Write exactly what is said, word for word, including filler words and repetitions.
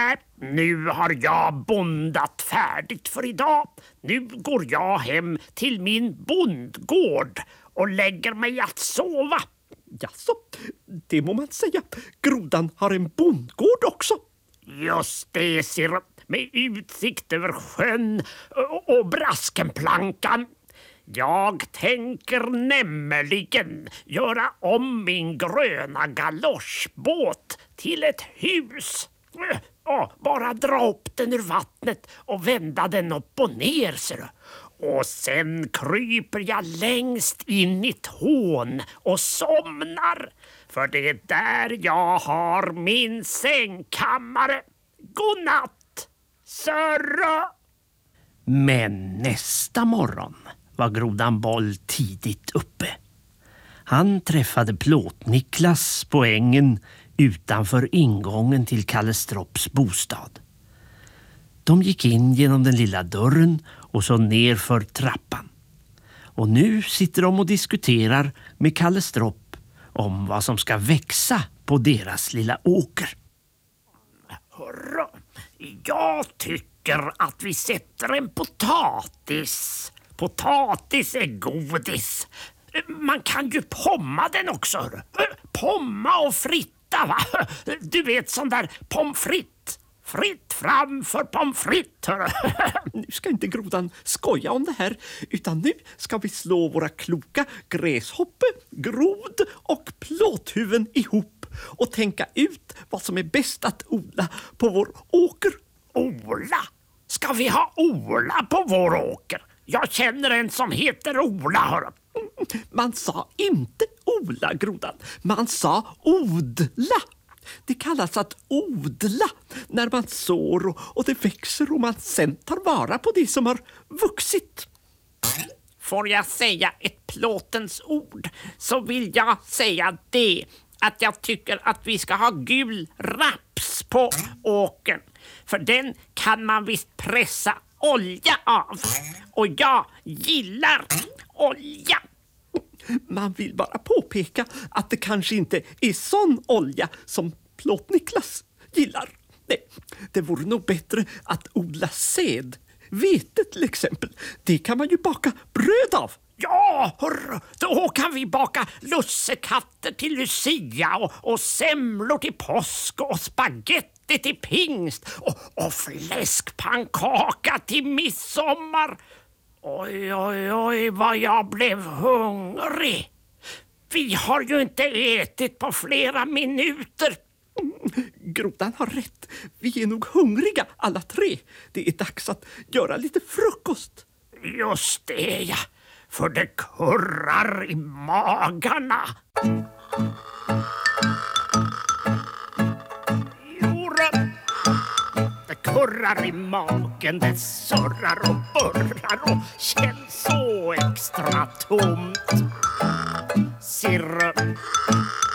Nej, nu har jag bondat färdigt för idag. Nu går jag hem till min bondgård och lägger mig att sova. Jaså, det må man säga. Grodan har en bondgård också. Just det, ser, med utsikt över sjön och, och Braskenplankan. Jag tänker nämligen göra om min gröna galoschbåt till ett hus. Ja, bara dra upp den ur vattnet och vända den upp och ner, ser du. Och sen kryper jag längst in i tån och somnar. För det är där jag har min sängkammare. Godnatt, Sörre! Men nästa morgon var grodan Boll tidigt uppe. Han träffade Plåt-Niklas på ängen utanför ingången till Kalle Stropps bostad. De gick in genom den lilla dörren och så ner för trappan. Och nu sitter de och diskuterar med Kalle Stropp om vad som ska växa på deras lilla åker. Hurra, jag tycker att vi sätter en potatis. Potatis är godis. Man kan ju pomma den också. Pomma och fritta, va? Du vet, sån där pommes frites. Fritt fram för pommes frites. Nu ska inte grodan skoja om det här, utan nu ska vi slå våra kloka gräshoppe, grod och plåthuven ihop och tänka ut vad som är bäst att odla på vår åker. Ola? Ska vi ha Ola på vår åker? Jag känner en som heter Ola, hör. Man sa inte Ola, grodan. Man sa odla. Det kallas att odla när man sår och, och det växer och man sen tar vara på det som har vuxit. Får jag säga ett plåtens ord, så vill jag säga det att jag tycker att vi ska ha gul raps på åkern. För den kan man visst pressa olja av. Och jag gillar olja. Man vill bara påpeka att det kanske inte är sån olja som Plåt-Niklas gillar. Nej, det vore nog bättre att odla säd. Vete till exempel, det kan man ju baka bröd av. Ja, hörr, då kan vi baka lussekatter till Lucia och, och semlor till påsk och spaghetti till pingst och, och fläskpannkaka till midsommar. Oj, oj, oj, vad jag blev hungrig. Vi har ju inte ätit på flera minuter. Grodan har rätt. Vi är nog hungriga alla tre. Det är dags att göra lite frukost. Just det, ja. För det kurrar i magarna. Jorden. Det kurrar i magen, det surrar och burrar och känns så extra tomt. Sirre.